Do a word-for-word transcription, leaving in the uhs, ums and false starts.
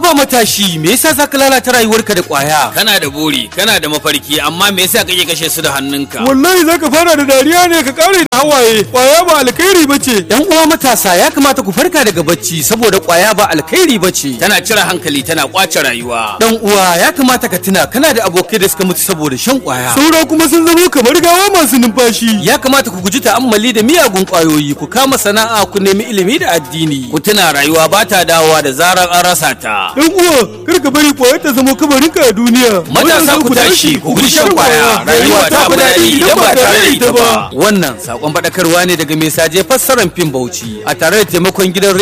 haba matashi, me yasa zaka lalata rayuwarka da kwaya? Kana da buri, kana da mafarki, amma me yasa kake kashe su da hannunka? Wallahi zaka fara da dariya ne ka kare da hawaye. Kwaya ba alkhairi bace. Yan uwa matasa ya kamata ku farka daga bacci saboda kwaya ba alkhairi bace. Tana cire hankali, tana kwace rayuwa. Dan uwa ya kamata ka tuna kana da abokai da suka mutu saboda shan kwaya. Saura kuma sun zama kamar gawa masu numfashi. Ya kamata ku guji ta'ammali da miyagun kwayoyi, ku kama sana'a, ku nemi ilimi da addini. Ku tuna rayuwa ba ta dawowa da zarar an rasa ta. Dan uwa kar ka bari kwaya ta zama kabarinka a duniya. Matasa ku tashi, ku guji shan kwaya. Rayuwa ta fi daɗi idan ba tare da ita ba. Wannan sakon faɗakarwa ne daga Mesaje fassarar fim Bauchi a tare da taimakon gidan